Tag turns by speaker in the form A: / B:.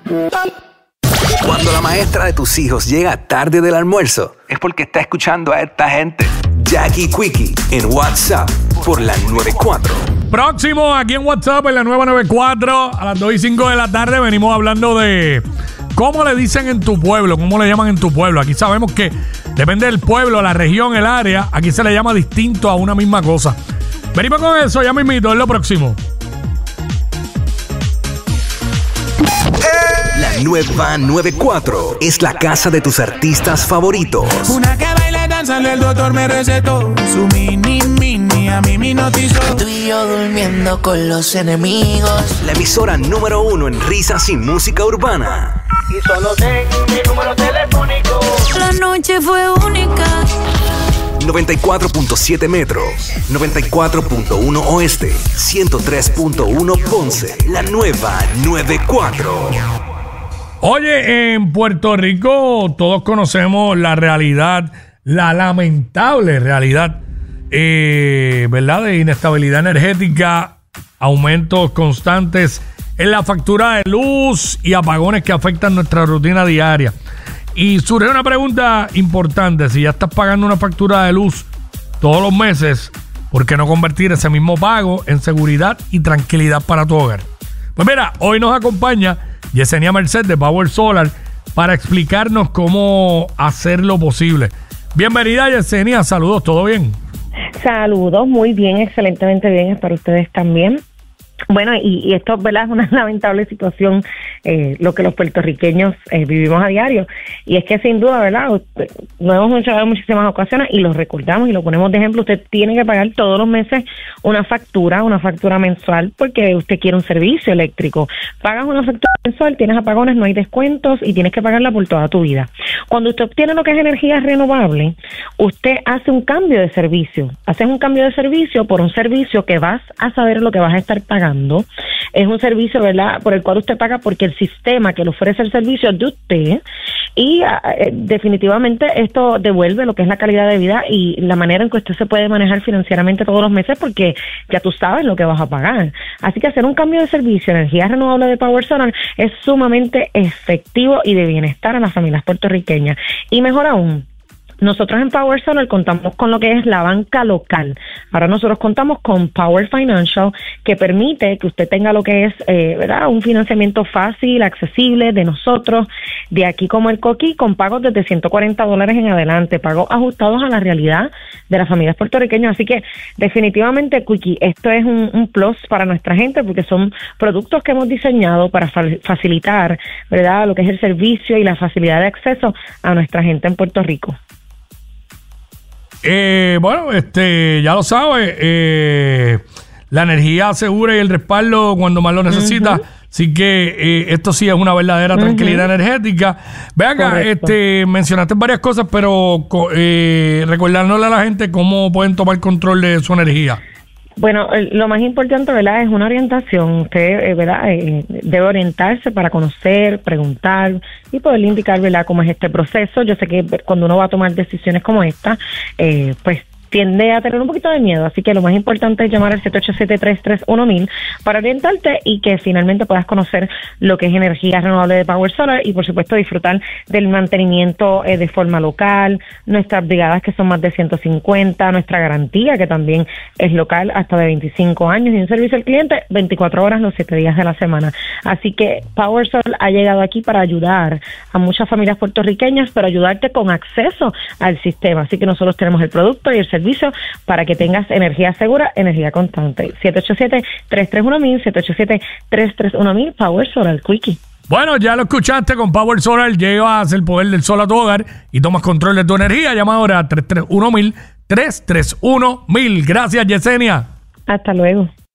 A: Cuando la maestra de tus hijos llega tarde del almuerzo, es porque está escuchando a esta gente. Jackie Quickie en WhatsApp por la 94.
B: Próximo aquí en WhatsApp en la nueva 94 a las 2:05 de la tarde venimos hablando de cómo le dicen en tu pueblo, cómo le llaman en tu pueblo. Aquí sabemos que depende del pueblo, la región, el área. Aquí se le llama distinto a una misma cosa. Venimos con eso, ya mismito, es lo próximo.
A: La nueva 94 es la casa de tus artistas favoritos.
C: Una que baila y danza, el doctor me recetó. Su mini, a mí me notizó.
D: Tú y yo durmiendo con los enemigos.
A: La emisora número 1 en risas y música urbana.
E: Y solo tengo mi número telefónico.
F: La noche fue única.
A: 94.7 Metro, 94.1 Oeste, 103.1 Ponce. La nueva 94.
B: Oye, en Puerto Rico todos conocemos la realidad, la lamentable realidad, ¿verdad? De inestabilidad energética, aumentos constantes en la factura de luz y apagones que afectan nuestra rutina diaria. Y surge una pregunta importante: si ya estás pagando una factura de luz todos los meses, ¿por qué no convertir ese mismo pago en seguridad y tranquilidad para tu hogar? Pues mira, hoy nos acompaña Yesenia Merced de Power Solar para explicarnos cómo hacerlo posible. Bienvenida, Yesenia, saludos, ¿todo bien?
G: Saludos, muy bien, excelentemente bien, espero ustedes también. Bueno, y esto, ¿verdad?, es una lamentable situación, lo que los puertorriqueños vivimos a diario. Y es que sin duda, ¿verdad?, lo hemos mencionado en muchísimas ocasiones y lo recordamos y lo ponemos de ejemplo. Usted tiene que pagar todos los meses una factura mensual porque usted quiere un servicio eléctrico. Pagas una factura mensual, tienes apagones, no hay descuentos y tienes que pagarla por toda tu vida. Cuando usted obtiene lo que es energía renovable, usted hace un cambio de servicio. Haces un cambio de servicio por un servicio que vas a saber lo que vas a estar pagando. Es un servicio, ¿verdad?, por el cual usted paga porque el sistema que le ofrece el servicio es de usted y definitivamente esto devuelve lo que es la calidad de vida y la manera en que usted se puede manejar financieramente todos los meses porque ya tú sabes lo que vas a pagar. Así que hacer un cambio de servicio, energía renovable de Power Solar, es sumamente efectivo y de bienestar a las familias puertorriqueñas. Y mejor aún, nosotros en Power Solar contamos con lo que es la banca local. Ahora nosotros contamos con Power Financial, que permite que usted tenga lo que es, ¿verdad?, un financiamiento fácil, accesible de nosotros, de aquí como el Coqui, con pagos desde $140 en adelante, pagos ajustados a la realidad de las familias puertorriqueñas. Así que definitivamente, Quickie, esto es un plus para nuestra gente porque son productos que hemos diseñado para facilitar, ¿verdad?, lo que es el servicio y la facilidad de acceso a nuestra gente en Puerto Rico.
B: Bueno, ya lo sabes, la energía segura y el respaldo cuando más lo necesitas. Así que esto sí es una verdadera tranquilidad energética. Ve acá, mencionaste varias cosas, pero recordándole a la gente cómo pueden tomar control de su energía.
G: Bueno, lo más importante, ¿verdad?, es una orientación. Usted, ¿verdad?, debe orientarse para conocer, preguntar y poderle indicar, ¿verdad?, cómo es este proceso. Yo sé que cuando uno va a tomar decisiones como esta, pues tiende a tener un poquito de miedo, así que lo más importante es llamar al 787-331-1000 para orientarte y que finalmente puedas conocer lo que es energía renovable de Power Solar y por supuesto disfrutar del mantenimiento de forma local, nuestras brigadas que son más de 150, nuestra garantía que también es local hasta de 25 años y un servicio al cliente 24 horas los 7 días de la semana. Así que Power Solar ha llegado aquí para ayudar a muchas familias puertorriqueñas, pero ayudarte con acceso al sistema. Así que nosotros tenemos el producto y el servicio para que tengas energía segura, energía constante. 787-331-1000, 787-331-1000, Power Solar, Quickie.
B: Bueno, ya lo escuchaste, con Power Solar llevas el poder del sol a tu hogar y tomas control de tu energía. Llama ahora a 331-1000, 331-1000. Gracias, Yesenia.
G: Hasta luego.